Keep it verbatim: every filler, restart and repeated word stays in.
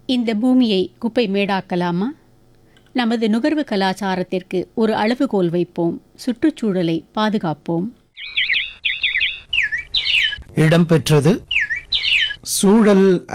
இந்த பூமியை குப்பை மேடாக்கலாமா? நமது நுகர்வு கலாச்சாரத்திற்கு ஒரு அளவுகோல் வைப்போம். சுற்றுச்சூழலை பாதுகாப்போம். இடம்பெற்றது சூழல்